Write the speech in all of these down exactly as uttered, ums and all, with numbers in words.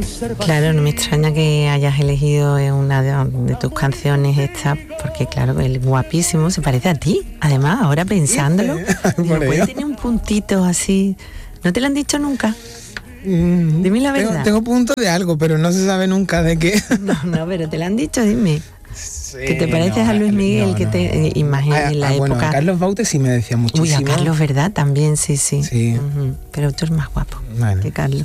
Claro, no me extraña que hayas elegido una de, de tus canciones esta, porque claro, él es guapísimo, se parece a ti. Además, ahora pensándolo, digo, puede tener un puntito así. ¿No te lo han dicho nunca? Mm, dime la verdad. Tengo, tengo punto de algo, pero no se sabe nunca de qué. No, no, pero te lo han dicho, dime. Sí, que te pareces no, a Luis Miguel, no, que no. te eh, imaginas en la ah, época. Bueno, a Carlos Baute sí me decía muchísimo. Uy, a Carlos, ¿verdad? También, sí, sí. Sí. Uh-huh. Pero tú eres más guapo bueno. que Carlos.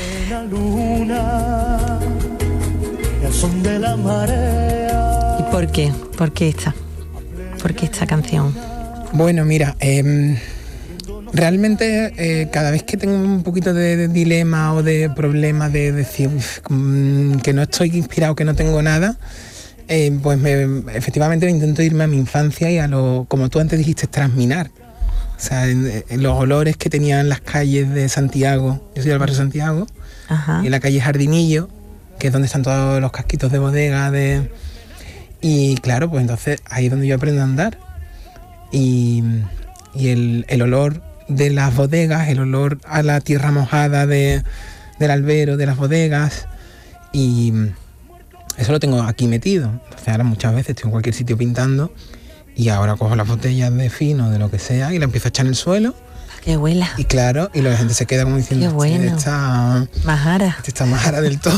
¿Y por qué? ¿Por qué esta? ¿Por qué esta canción? Bueno, mira, eh, realmente eh, cada vez que tengo un poquito de, de dilema o de problema de decir um, que no estoy inspirado, que no tengo nada, eh, pues me, efectivamente intento irme a mi infancia y a lo, como tú antes dijiste, transminar. O sea, en, en los olores que tenían las calles de Santiago. Yo soy del barrio Santiago. Ajá. Y en la calle Jardinillo, que es donde están todos los casquitos de bodega. De... Y claro, pues entonces ahí es donde yo aprendo a andar. Y, y el, el olor de las bodegas, el olor a la tierra mojada de, del albero, de las bodegas. Y eso lo tengo aquí metido. Entonces ahora muchas veces estoy en cualquier sitio pintando y ahora cojo las botellas de fino, de lo que sea, y la empiezo a echar en el suelo. ¡Qué huela! Y claro, y la gente se queda como diciendo, ¡qué bueno! Está majara. Está majara del todo.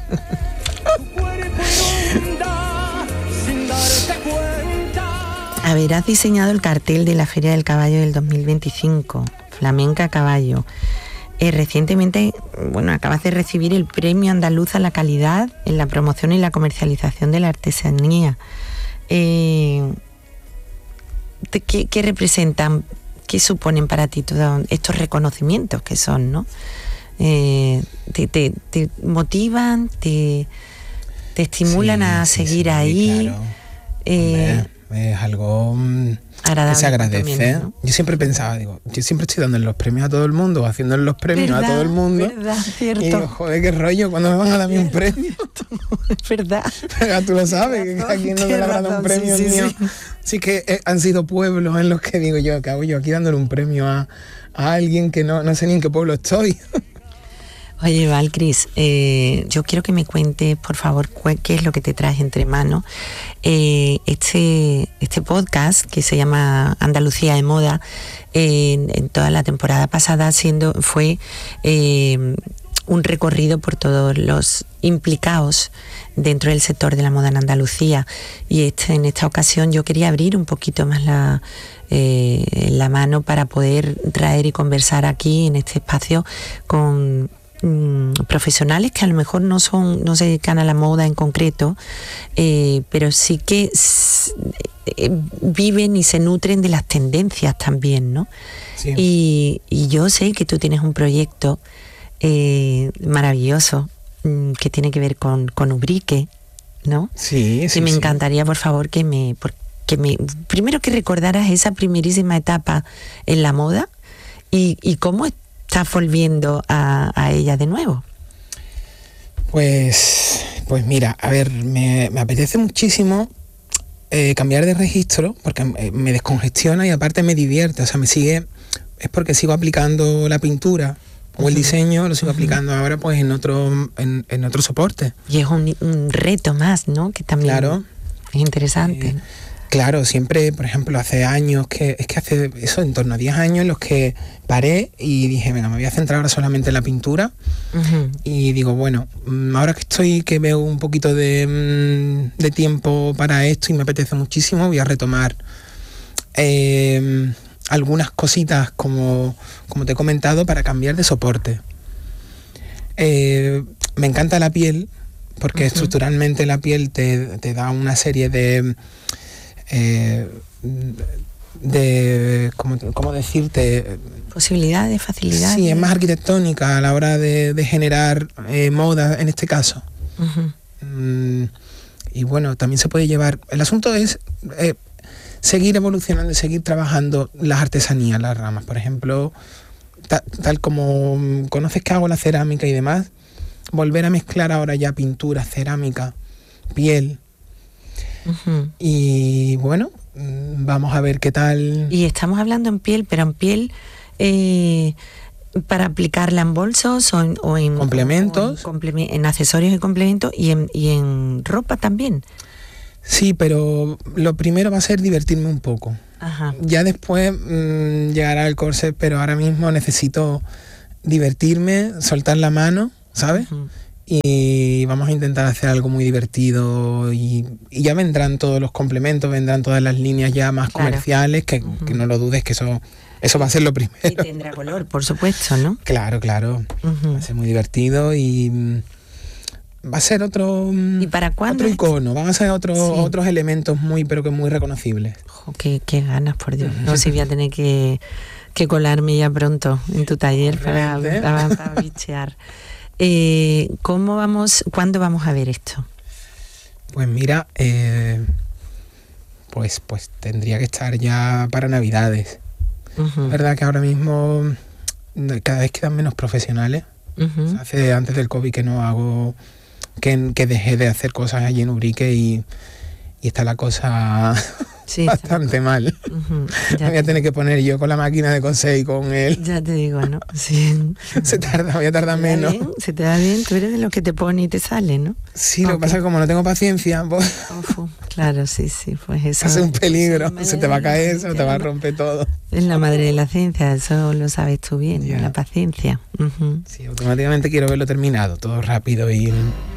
A ver, has diseñado el cartel de la Feria del Caballo del dos mil veinticinco, Flamenca a Caballo. Eh, recientemente, bueno, acabas de recibir el Premio Andaluz a la Calidad en la promoción y la comercialización de la artesanía. Eh, ¿qué, ¿Qué representan, qué suponen para ti todos estos reconocimientos que son, ¿no? Eh, te, te, te motivan, te, te estimulan sí, a sí, seguir sí, ahí. Claro. Eh, Hombre, es algo agradable, que se agradece. Menos, ¿no? Yo siempre pensaba, digo, yo siempre estoy dando los premios a todo el mundo, haciendo los premios verdad, a todo el mundo. Verdad, cierto. Y digo, joder, qué rollo, cuando me van a dar un premio. Es verdad. Pero tú lo sabes, que aquí no me habrá dado un premio sí, mío. Sí, sí. sí que eh, han sido pueblos en los que digo yo, ¿qué hago yo aquí dándole un premio a, a alguien que no, no sé ni en qué pueblo estoy? Oye, Valcris, eh, yo quiero que me cuentes, por favor, qué es lo que te traes entre manos. Eh, este, este podcast, que se llama Andalucía de Moda, eh, en, en toda la temporada pasada siendo, fue eh, un recorrido por todos los implicados dentro del sector de la moda en Andalucía. Y este, en esta ocasión yo quería abrir un poquito más la... Eh, la mano para poder traer y conversar aquí en este espacio con mm, profesionales que a lo mejor no son, no se dedican a la moda en concreto, eh, pero sí que s- eh, viven y se nutren de las tendencias también, ¿no? Sí. Y, y yo sé que tú tienes un proyecto eh, maravilloso mm, que tiene que ver con, con Ubrique, ¿no? Sí, sí. Y me sí. encantaría, por favor, que me... Por, que me, primero que recordaras esa primerísima etapa en la moda y, y cómo estás volviendo a, a ella de nuevo. Pues, pues mira, a ver, me, me apetece muchísimo eh, cambiar de registro porque me descongestiona y aparte me divierte, o sea, me sigue, es porque sigo aplicando la pintura o uh-huh. el diseño, lo sigo uh-huh. aplicando ahora pues en otro, en, en otro soporte. Y es un, un reto más, ¿no? Que también claro. es interesante. Eh, Claro, siempre, por ejemplo, hace años, que es que hace eso, en torno a diez años en los que paré y dije, venga, me voy a centrar ahora solamente en la pintura. Uh-huh. Y digo, bueno, ahora que estoy, que veo un poquito de, de tiempo para esto y me apetece muchísimo, voy a retomar eh, algunas cositas, como, como te he comentado, para cambiar de soporte. Eh, me encanta la piel, porque uh-huh. estructuralmente la piel te, te da una serie de... Eh, de ¿cómo, cómo decirte? Posibilidades, facilidades. Sí, es más arquitectónica a la hora de, de generar eh, moda en este caso. Uh-huh. Mm, y bueno, también se puede llevar. El asunto es eh, seguir evolucionando, seguir trabajando las artesanías, las ramas. Por ejemplo, ta, tal como conoces que hago la cerámica y demás, volver a mezclar ahora ya pintura, cerámica, piel. Uh-huh. Y bueno, vamos a ver qué tal. Y estamos hablando en piel, pero en piel eh, para aplicarla en bolsos o en, o en complementos, o en, complemen- en accesorios y complementos y en, y en ropa también. Sí, pero lo primero va a ser divertirme un poco. Ajá. Ya después mmm, llegará el corset, pero ahora mismo necesito divertirme, soltar la mano, ¿sabes? Uh-huh. Y vamos a intentar hacer algo muy divertido y, y ya vendrán todos los complementos, vendrán todas las líneas ya más claro. comerciales, que, uh-huh. que no lo dudes que eso, eso va a ser lo primero. Y tendrá color, por supuesto, ¿no? Claro, claro. Uh-huh. Va a ser muy divertido y va a ser otro, ¿Y para cuándo? Otro icono, van a ser otros, sí. otros elementos muy, pero que muy reconocibles. Oh, qué, qué ganas, por Dios. No sé si voy a tener que, que colarme ya pronto en tu taller para, para, para bichear. Eh, ¿Cómo vamos, cuándo vamos a ver esto? Pues mira, eh, pues, pues tendría que estar ya para Navidades. Uh-huh. Es verdad que ahora mismo cada vez quedan menos profesionales. Uh-huh. O sea, hace antes del COVID que no hago, que, que dejé de hacer cosas allí en Ubrique y, y está la cosa sí, bastante mal. Uh-huh. Me voy a tener que poner yo con la máquina de coser y con él. Ya te digo, ¿no? Sí. Se tarda, voy a tardar menos. Bien, se te da bien, tú eres de los que te pone y te sale, ¿no? Sí, okay. Lo que pasa es que como no tengo paciencia, pues... Uf, claro, sí, sí, pues eso... Es un peligro, sí, se te va a caer, se te va a romper todo. Es la madre de la ciencia, eso lo sabes tú bien, yeah. La paciencia. Uh-huh. Sí, automáticamente quiero verlo terminado, todo rápido y...